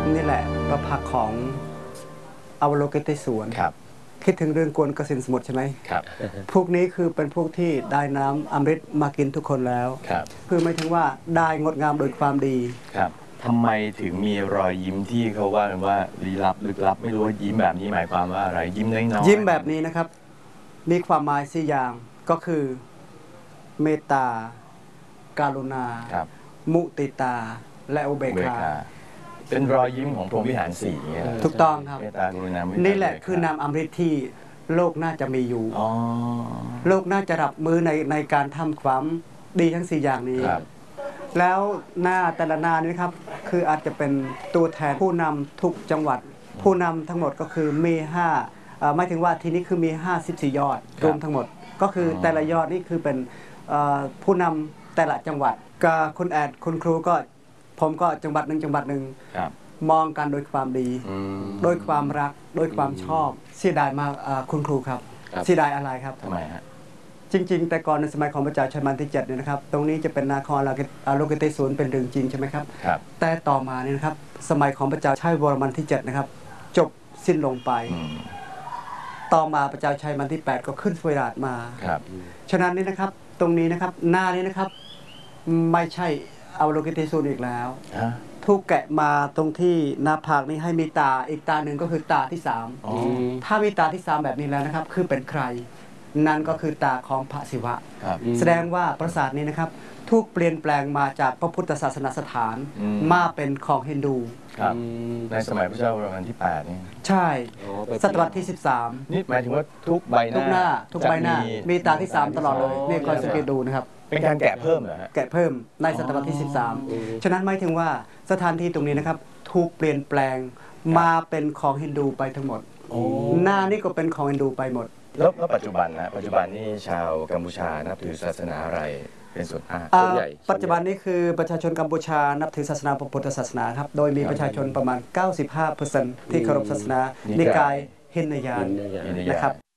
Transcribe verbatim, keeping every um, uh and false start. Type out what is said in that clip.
นี่แหละประพักของอวโลกิเตศวรครับคิดถึงเรื่องกวนกสินสมุทรใช่ไหมครับพวกนี้คือเป็นพวกที่ได้น้ำอมฤตมากินทุกคนแล้วครับคือไม่ถึงว่าได้งดงามโดยความดีครับทำไมถึงมีรอยยิ้มที่เขาว่ากันว่าลี้ลับลึกลับไม่รู้ว่ายิ้มแบบนี้หมายความว่าอะไรยิ้มน้อยๆยิ้มแบบนี้นะครับมีความหมายสี่อย่างก็คือเมตตาการุณามุติตาและอุเบกขาเป็นรอยยิ้มของพรหมวิหารสี่เงี้ยถูกต้องครับเมตตากรุณานี่แหละคือนามอมฤตที่โลกน่าจะมีอยู่โลกน่าจะรับมือในในการทำความดีทั้งสี่อย่างนี้แล้วหน้าแต่ละหน้านี้ครับคืออาจจะเป็นตัวแทนผู้นำทุกจังหวัดผู้นำทั้งหมดก็คือมีห้าหมายถึงว่าทีนี้คือมีห้าสิบสี่ยอดรวมทั้งหมดก็คือแต่ละยอดนี่คือเป็นผู้นำแต่ละจังหวัดกับคุณแอดคุณครูก็ผมก็จังหวัดหนึ่งจังหวัดหนึ่งมองกันโดยความดีโดยความรักโดยความชอบเสียดายมากคุณครูครับเสียดายอะไรครับทำไมฮะจริงๆแต่ก่อนในสมัยของพระเจ้าชัยมันที่เจ็ดเนี่ยนะครับตรงนี้จะเป็นนาครอโลกิเตศวรเป็นเรื่องจริงใช่ไหมครับแต่ต่อมาเนี่ยนะครับสมัยของพระเจ้าชัยวรมันที่เจ็ดนะครับจบสิ้นลงไปต่อมาพระเจ้าชัยมันที่แปดก็ขึ้นสวยราชมาฉะนั้นนี่นะครับตรงนี้นะครับหน้านี้นะครับไม่ใช่อโลกิเตศวรอีกแล้วถูกแกะมาตรงที่หน้าผากนี้ให้มีตาอีกตาหนึ่งก็คือตาที่สามถ้ามีตาที่สามแบบนี้แล้วนะครับคือเป็นใครนั่นก็คือตาของพระศิวะแสดงว่าปราสาทนี้นะครับถูกเปลี่ยนแปลงมาจากพระพุทธศาสนสถานมาเป็นของฮินดูในสมัยพระเจ้าวรมันที่แปดนี่ใช่ศตวรรษที่สิบสามนี่หมายถึงว่าทุกใบหน้าทุกหน้าทุกใบหน้ามีตาที่สามตลอดเลยนี่คอยสังเกตดูนะครับเป็นการแกะเพิ่มเหรอฮะแกะเพิ่มในศตวรรษที่สิบสามฉะนั้นหมายถึงว่าสถานที่ตรงนี้นะครับถูกเปลี่ยนแปลงมาเป็นของฮินดูไปทั้งหมดหน้านี่ก็เป็นของฮินดูไปหมดแล้วปัจจุบันนะปัจจุบันนี่ชาวกัมพูชานับถือศาสนาอะไรเป็นส่วนใหญ่ปัจจุบันนี้คือประชาชนกัมพูชานับถือศาสนาพระพุทธศาสนาครับโดยมีประชาชนประมาณ เก้าสิบห้าเปอร์เซ็นต์ ที่เคารพศาสนานิกายฮินยานนะครับ